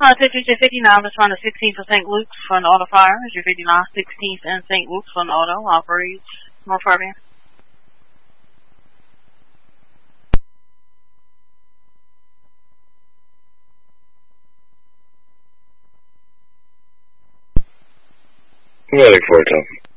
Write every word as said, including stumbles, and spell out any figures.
Uh, Texas fifty-nine, respond to sixteen for Saint Luke's for an auto fire. Is your fifty-nine, sixteenth and Saint Luke's for an auto. Operates North Fairbairn. Medic four ten.